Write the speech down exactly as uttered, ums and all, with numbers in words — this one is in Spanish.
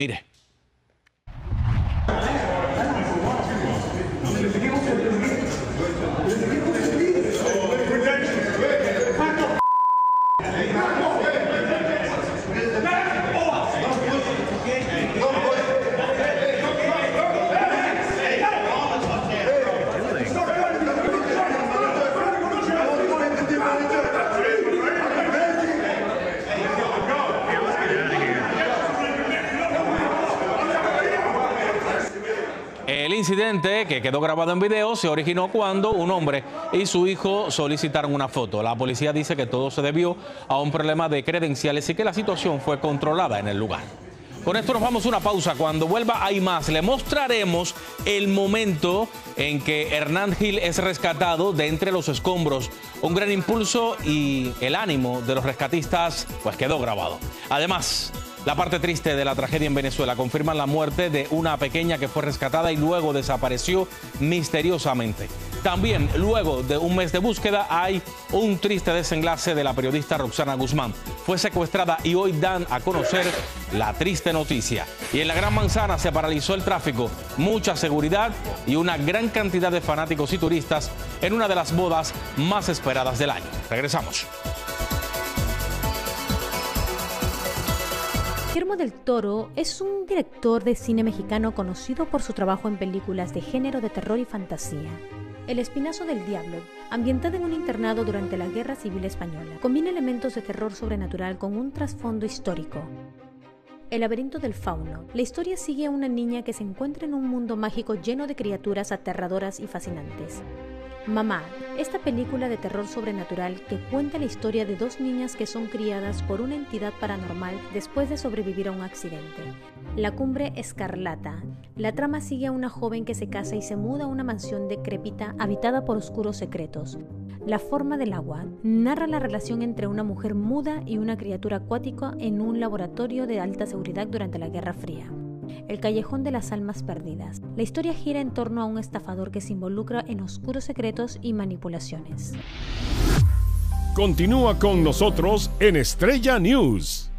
Mire. El incidente, que quedó grabado en video, se originó cuando un hombre y su hijo solicitaron una foto. La policía dice que todo se debió a un problema de credenciales y que la situación fue controlada en el lugar. Con esto nos vamos a una pausa. Cuando vuelva hay más. Le mostraremos el momento en que Hernán Gil es rescatado de entre los escombros. Un gran impulso y el ánimo de los rescatistas pues quedó grabado. Además, la parte triste de la tragedia en Venezuela confirma la muerte de una pequeña que fue rescatada y luego desapareció misteriosamente. También, luego de un mes de búsqueda, hay un triste desenlace de la periodista Roxana Guzmán. Fue secuestrada y hoy dan a conocer la triste noticia. Y en la Gran Manzana se paralizó el tráfico, mucha seguridad y una gran cantidad de fanáticos y turistas en una de las bodas más esperadas del año. Regresamos. Guillermo del Toro es un director de cine mexicano conocido por su trabajo en películas de género de terror y fantasía. El Espinazo del Diablo, ambientada en un internado durante la Guerra Civil Española, combina elementos de terror sobrenatural con un trasfondo histórico. El laberinto del fauno. La historia sigue a una niña que se encuentra en un mundo mágico lleno de criaturas aterradoras y fascinantes. Mamá, esta película de terror sobrenatural que cuenta la historia de dos niñas que son criadas por una entidad paranormal después de sobrevivir a un accidente. La Cumbre Escarlata. La trama sigue a una joven que se casa y se muda a una mansión decrépita habitada por oscuros secretos. La forma del agua. Narra la relación entre una mujer muda y una criatura acuática en un laboratorio de alta seguridad durante la Guerra Fría. El Callejón de las Almas Perdidas. La historia gira en torno a un estafador que se involucra en oscuros secretos y manipulaciones. Continúa con nosotros en Estrella News.